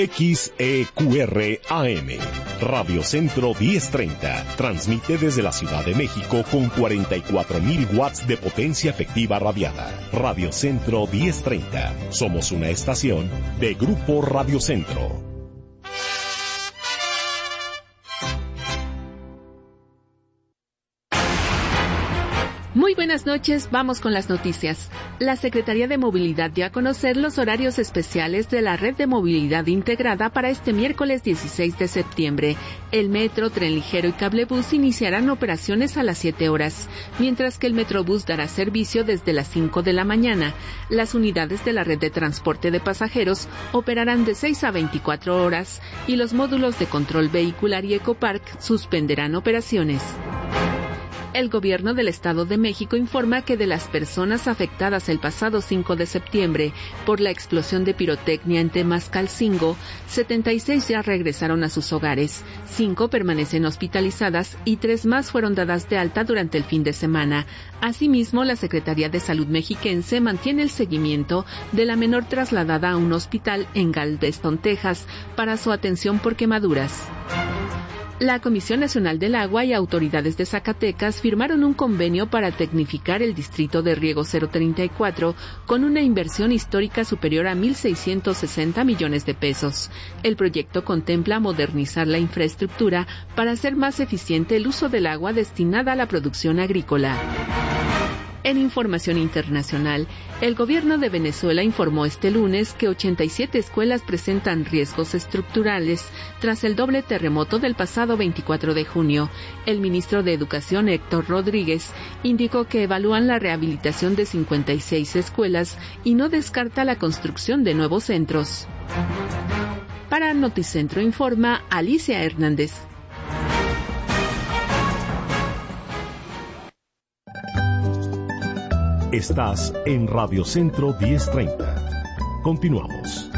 XEQR-AM, Radio Centro 1030, transmite desde la Ciudad de México con 44,000 watts de potencia efectiva radiada. Radio Centro 1030, somos una estación de Grupo Radio Centro. Muy buenas noches, vamos con las noticias. La Secretaría de Movilidad dio a conocer los horarios especiales de la Red de Movilidad Integrada para este miércoles 16 de septiembre. El metro, tren ligero y cablebús iniciarán operaciones a las 7 horas, mientras que el Metrobús dará servicio desde las 5 de la mañana. Las unidades de la red de transporte de pasajeros operarán de 6 a 24 horas y los módulos de control vehicular y Ecopark suspenderán operaciones. El gobierno del Estado de México informa que de las personas afectadas el pasado 5 de septiembre por la explosión de pirotecnia en Temascalcingo, 76 ya regresaron a sus hogares, 5 permanecen hospitalizadas y 3 más fueron dadas de alta durante el fin de semana. Asimismo, la Secretaría de Salud mexiquense mantiene el seguimiento de la menor trasladada a un hospital en Galveston, Texas, para su atención por quemaduras. La Comisión Nacional del Agua y autoridades de Zacatecas firmaron un convenio para tecnificar el distrito de riego 034 con una inversión histórica superior a 1.660 millones de pesos. El proyecto contempla modernizar la infraestructura para hacer más eficiente el uso del agua destinada a la producción agrícola. En información internacional, el gobierno de Venezuela informó este lunes que 87 escuelas presentan riesgos estructurales tras el doble terremoto del pasado 24 de junio. El ministro de Educación, Héctor Rodríguez, indicó que evalúan la rehabilitación de 56 escuelas y no descarta la construcción de nuevos centros. Para Noticentro informa Alicia Hernández. Estás en Radio Centro 1030. Continuamos.